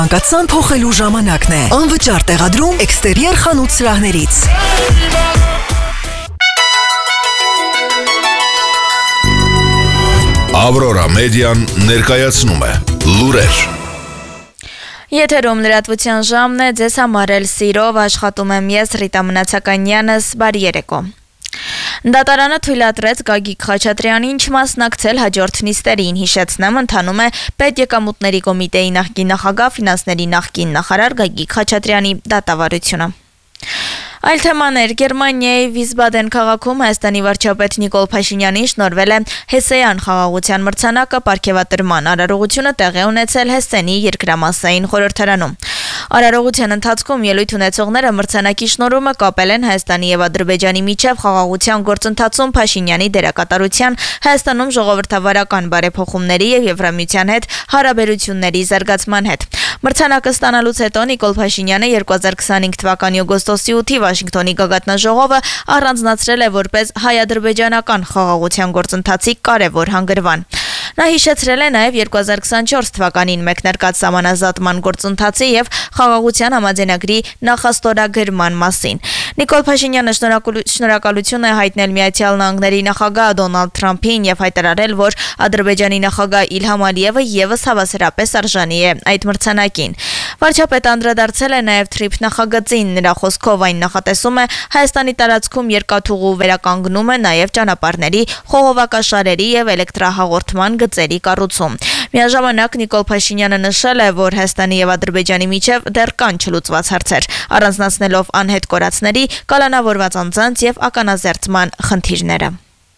Անկացան փոխելու ժամանակն է։ Անվճար տեղադրում էքստերիեր խանութ սրահներից։ Ավրորա մեդիան ներկայացնում է լուրեր։ Եթերում լրատվության ժամն է, ձեզ համար էլ սիրով աշխատում եմ ես Ռիտա Մնացականյանս, բարի երեկո։ Դատարանը թույլատրեց Գագիկ Խաչատրյանին չմասնակցել հաջորդ նիստերին, հիշեցնեմ, ընթանում է Պետեկամուտների կոմիտեի նախկին նախագահ, ֆինանսների նախկին նախարար Գագիկ Խաչատրյանի դատավարությունը։ Այլ թեմաներ, Գերմանիայի Վիսբադեն քաղաքում Հայաստանի վարչապետ Նիկոլ Փաշինյանին շնորհվել է Հեսեյան խաղաղության մրցանակը, պարգևատրման արարողությունը տեղի ունեցել Հեսենի երկրամասային խորհրդարանում։ Արարողության ընթացքում ելույթ ունեցողները մրցանակի շնորհումը կապել են Հայաստանի եւ Ադրբեջանի միջև խաղաղության գործընթացում Փաշինյանի դերակատարության, Հայաստանում ժողովրդավարական բարեփոխումների եւ Եվրամիության հետ հարաբերությունների զարգացման հետ։ Մրցանակը ստանալուց հետո Նիկոլ Փաշինյանը 2025 թվականի օգոստոսի 8-ի Վաշինգտոնի գագաթնաժողովը առանձնացրել է որպես հայ-ադրբեջանական խաղաղության գործընթացի կարևոր հանգրվան։ Նա հիշեցրել է նաև 2024 թվականին մեկնարկած սահմանազատման գործընթացի եւ խաղաղության համաձայնագրի նախաստորագրման մասին։ Նիկոլ Փաշինյանը շնորհակալություն է հայտնել Միացյալ Նահանգների նախագահ Դոնալդ Թրամփին եւ հայտարարել, որ Ադրբեջանի նախագահ Իլհամ Ալիևը եւս հավասարապես արժանի է այդ մրցանակին։ Վարչապետը անդրադարձել է նաև թրիփ նախագծին, նրա խոսքով այն նախատեսում է Հայաստանի տարածքում երկաթուղու վերականգնումը, նաև ճանապարհների, խողովակաշարերի եւ էլեկտրահաղորդման գծերի կառուցում։ Միաժամանակ Նիկոլ Փաշինյանը նշել է, որ Հայաստանի եւ Ադրբեջանի միջև դեռ կան չլուծված հարցեր, առանձնացնելով անհետ կորածների, կալանավորված անձանց եւ ականազերծման խնդիրները։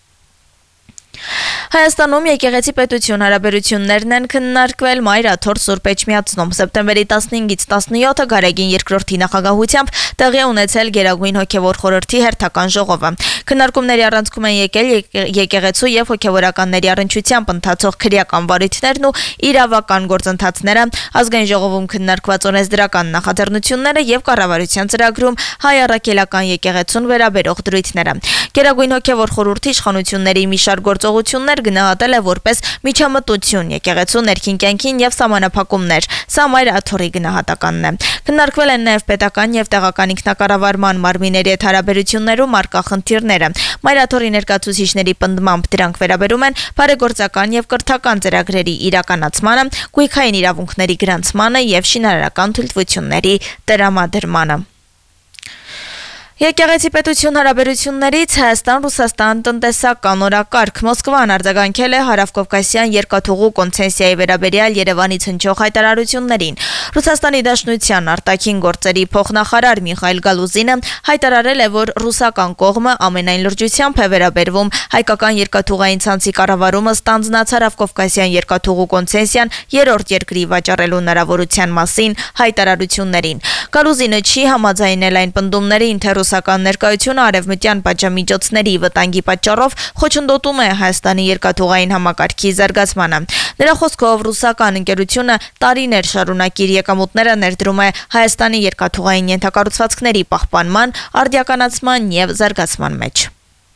Հայաստանում եկեղեցի պետություն հարաբերություններն են քննարկվել Մայր Աթոռ Սուրբ Էջմիածնում։ Սեպտեմբերի 15-ից 17-ը Գարեգին II նախագահությամբ տեղի ունեցել Գերագույն հոգևոր խորհրդի հերթական ժողովը։ Քննարկումների առանցքում են եկել եկեղեցու եւ հոգևորականների առնչությամբ ընթացող քրեական վարույթներն ու իրավական գործընթացները, ազգային ժողովում քննարկված օրենսդրական նախաձեռնությունները եւ կառավարության ծրագրում հայ առաքելական եկեղեցուն վերաբերող դրույթները։ Գերագույն հոգևոր խորհրդի իշխանությունների մի շարք գործողություններ գնահատել է որպես միջամտություն եկեղեցու ներքին կյանքին եւ սահմանափակումներ։ Սա Մայր Աթոռի գնահատականն է։ Քննարկվել են նաեւ պետական եւ տեղական ինքնակառավարման մարմինների հետ հարաբերություններում առկա խնդիրները։ Մայր Աթոռի ներկայացուցիչների պնդմամբ դրանք վերաբերում են բարեգործական եւ կրթական ծրագրերի իրականացմանը, գույքային իրավունքների գրանցմանը եւ շինարարական թույլտվությունների տրամադրմանը։ Եկեղեցի պետություն հարաբերություններից Հայաստան-Ռուսաստան տնտեսական օրակարգ Մոսկվան արձագանքել է Հարավկովկասյան երկաթուղու կոնցեսիայի վերաբերյալ Երևանից հնչող հայտարարություններին։ Ռուսաստանի Դաշնության արտաքին գործերի փոխնախարար Միխայիլ Գալուզինը հայտարարել է, որ ռուսական կողմը ամենայն լրջությամբ է վերաբերվում հայկական երկաթուղային ցանցի կառավարումը ստանձնած Հարավկովկասյան երկաթուղու կոնցեսիան երրորդ երկրի վաճառելու հնարավորության մասին հայտարարություններին։ Գալուզինը չի համաձայնել այն պնդումներին, թե ռուսական ներկայությունը արևմտյան պատժամիջոցների վտանգի պատճառով խոչընդոտում է Հայաստանի երկաթուղային համակարգի զարգացմանը։ Նրա խոսքով ռուսական ընկերությունը տարիներ շարունակ իր եկամուտները ներդրում է Հայաստանի երկաթուղային ենթակառուցվածքների պահպանման, արդիականացման եւ զարգացման մեջ։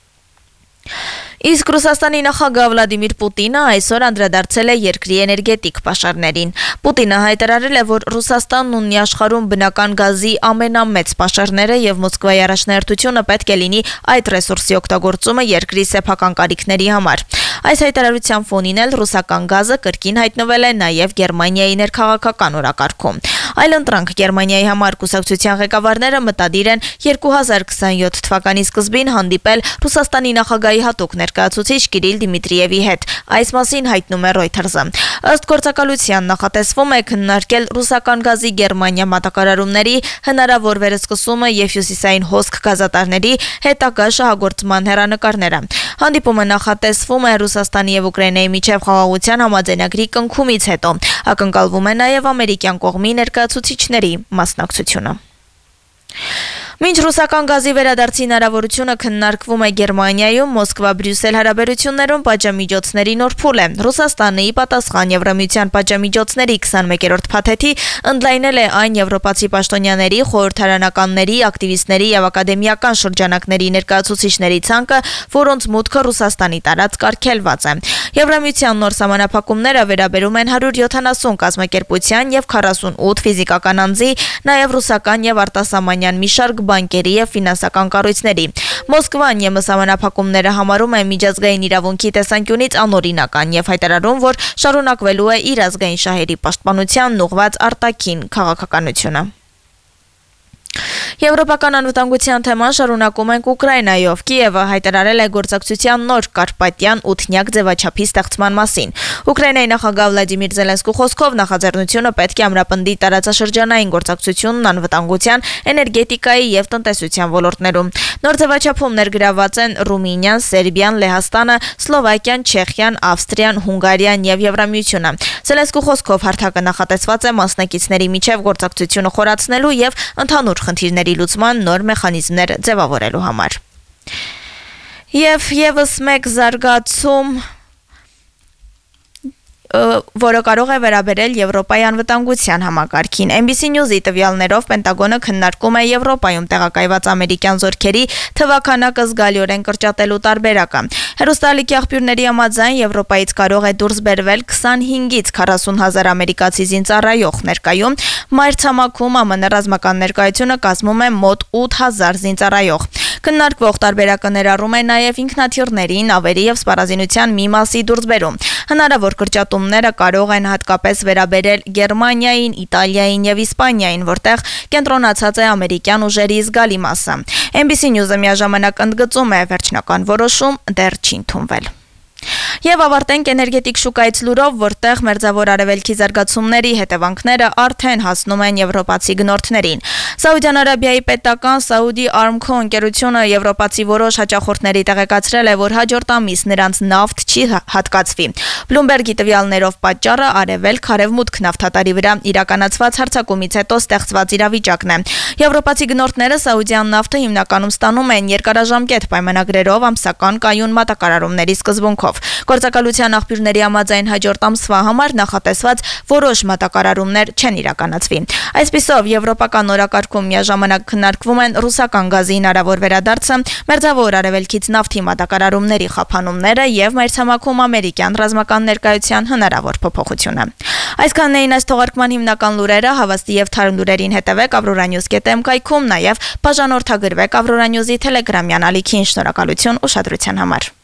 Իսկ Ռուսաստանի նախագահ Վլադիմիր Պուտինը այսօր անդրադարձել է երկրի էներգետիկ պաշարներին։ Պուտինը հայտարարել է, որ Ռուսաստանն ունի աշխարհում բնական գազի ամենամեծ պաշարները եւ Մոսկվայի առաջնահերթությունը պետք է լինի այդ ռեսուրսի օգտագործումը երկրի սեփական կարիքների համար։ Այս հայտարարության ֆոնին էլ ռուսական գազը կրկին հայտնվել է նաեւ Գերմանիայի ներքաղաքական օրակարգում։ Այլընտրանք Գերմանիայի համար կուսակցության ղեկավարները մտադիր են 2027 թվականի սկզբին հանդիպել Ռուսաստանի նախագահի հատուկ ներկայացուցիչ Կիրիլ Դիմիտրիևի հետ։ Այս մասին հայտնում է Reuters-ը։ Ըստ գործակալության նախատեսվում է քննարկել ռուսական գազի Գերմանիա մատակարարումների հնարավոր վերսկսումը եւ հյուսիսային հոսք գազատարների հետագա շահագործման հեռանկարները։ Հանդիպումը նախատեսվում է Ռուսաստանի եւ Ուկրաինայի միջև խաղաղության համաձայնագրի կնքումից հետո։ Ակնկալվում է նաեւ ամերիկյան կողմի ներկայացուցիչների մասնակցությունը։ Մինչ ռուսական գազի վերադարձի հնարավորությունը քննարկվում է Գերմանիայում, Մոսկվա-Բրյուսել հարաբերություններում պատժամիջոցների նոր փուլ է։ Ռուսաստանը ի պատասխան Եվրամիության պատժամիջոցների 21-րդ փաթեթի ընդլայնել է այն եվրոպացի պաշտոնյաների, խորհրդարանականների, ակտիվիստների եւ ակադեմիական շրջանակների ներկայացուցիչների ցանկը, որոնց մուտքը Ռուսաստանի տարածք արգելված է։ Եվրամիության նոր սահմանափակումները վերաբերում են 170 կազմակերպության եւ 48 ֆիզիկական անձի, նաեւ ռուսական եւ արտասահմանյան մի շարք բանկերի եւ ֆինանսական կառույցների։ Մոսկվան ԵՄ սահմանափակումները համարում է միջազգային իրավունքի տեսանկյունից անօրինական եւ հայտարարում, որ շարունակվելու է իր ազգային շահերի պաշտպանությանն ուղղված արտաքին քաղաքականությունը։ Եվրոպական անվտանգության թեման շարունակում ենք Ուկրաինայով։ Կիևը հայտարարել է գործակցության նոր կարպատյան 8-նյակ ձևաչափի ստեղծման մասին։ Ուկրաինայի նախագահ Վլադիմիր Զելենսկու խոսքով նախաձեռնությունը պետք է ամրապնդի տարածաշրջանային գործակցությունն անվտանգության, էներգետիկայի եւ տնտեսության ոլորտներում։ Նոր ձևաչափում ներգրավված են Ռումինիան, Սերբիան, Լեհաստանը, Սլովակիան, Չեխիան, Ավստրիան, Հունգարիան եւ Եվրամիությունը։ Զելենսկու խոսքով հարթակը նախատեսված է մասնակիցների միջև գործակցությունը խորացնելու եւ ընդհանուր խնդիրների լուծման նոր մեխանիզմներ ձևավորելու համար։ Եվ եւս մեկ զարգացում, որը կարող է վերաբերել Եվրոպայի անվտանգության համակարգին։ NBC News-ի տվյալներով Պենտագոնը քննարկում է Եվրոպայում տեղակայված ամերիկյան զորքերի թվաքանակը զգալիորեն կրճատելու տարբերակը։ Հեռուստաալիքի աղբյուրների համաձայն Եվրոպայից կարող է դուրս բերվել 25-ից 40,000 ամերիկացի զինծառայող, ներկայում մայրցամաքում ԱՄՆ ռազմական ներկայությունը կազմում է մոտ 8,000 զինծառայող։ Քննարկվող տարբերակը ներառում է նաև ինքնաթիռների, նավերի եւ սպառազինության մի մասի դուրսբերում։ Հնարավոր կրճատումները կարող են հատկապես վերաբերել Գերմանիային, Իտալիային եւ Իսպանիային, որտեղ կենտրոնացած է ամերիկյան ուժերի զգալի մասը։ NBC News-ը միաժամանակ ընդգծում է, վերջնական որոշում դեռ չի ընդունվել։ Եվ ավարտենք էներգետիկ շուկայից լուրով, որտեղ մերձավոր արևելքի զարգացումների հետևանքները արդեն հասնում են եվրոպացի գնորդներին։ Սաուդյան Արաբիայի պետական Saudi Aramco ընկերությունը եվրոպացի որոշ հաճախորդների տեղեկացրել է, որ հաջորդ ամիս նրանց նավթ չի հատկացվի։ Bloomberg-ի տվյալներով պատճառը արևելք-արևմուտք նավթատարի վրա իրականացված հարձակումից հետո ստեղծված իրավիճակն է։ Եվրոպացի գնորդները Սաուդյան նավթը հիմնականում ստանում են երկարաժամկետ պայմանագրերով ամսական կայուն մատակարարումների սկզբունքով։ Գործակալության աղբյուրների համաձայն հաջորդ ամսվա համար նախատեսված որոշ մատակարարումներ չեն իրականացվի։ Այսպիսով, եվրոպական օրակարգում միաժամանակ քննարկվում են ռուսական գազի հնարավոր վերադարձը, մերձավոր արևելքից նավթի մատակարարումների խափանումները եւ մայրցամաքում ամերիկյան ռազմական ներկայության հնարավոր փոփոխությունը։ Այսքանն էին այս թողարկման հիմնական լուրերը, հավաստի եւ թարմ լուրերին հետևեք avroranews.am կայքում, նաեւ բաժանորդագրվեք Aurora News-ի Telegram-յան ալիքին։ Շնորհակալություն ուշադրության համար։